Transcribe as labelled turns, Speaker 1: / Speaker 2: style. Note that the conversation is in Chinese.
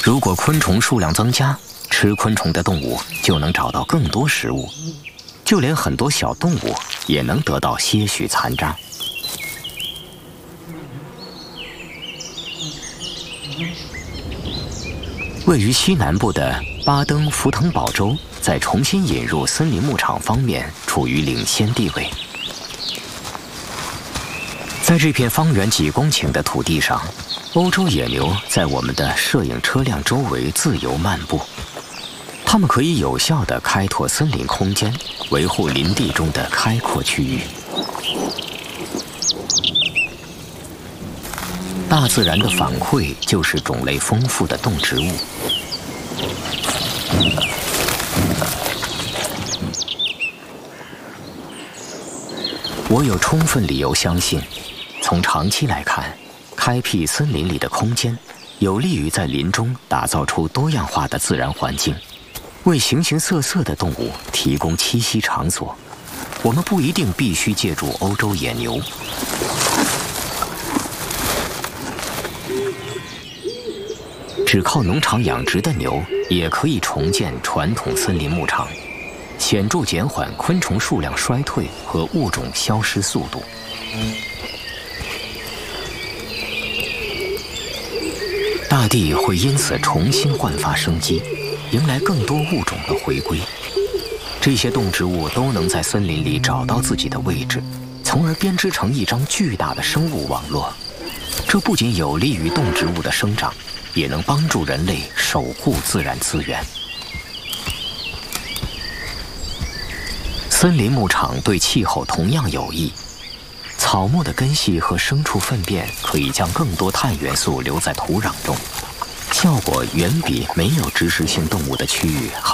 Speaker 1: 如果昆虫数量增加，吃昆虫的动物就能找到更多食物，就连很多小动物也能得到些许残渣。位于西南部的巴登福腾堡州，在重新引入森林牧场方面处于领先地位。在这片方圆几公顷的土地上，欧洲野牛在我们的摄影车辆周围自由漫步。它们可以有效地开拓森林空间，维护林地中的开阔区域。大自然的反馈就是种类丰富的动植物。我有充分理由相信，从长期来看，开辟森林里的空间，有利于在林中打造出多样化的自然环境，为形形色色的动物提供栖息场所。我们不一定必须借助欧洲野牛。只靠农场养殖的牛也可以重建传统森林牧场，显著减缓昆虫数量衰退和物种消失速度。大地会因此重新焕发生机，迎来更多物种的回归。这些动植物都能在森林里找到自己的位置，从而编织成一张巨大的生物网络。这不仅有利于动植物的生长，也能帮助人类守护自然资源。森林牧场对气候同样有益。草木的根系和牲畜粪便可以将更多碳元素留在土壤中，效果远比没有植食性动物的区域好。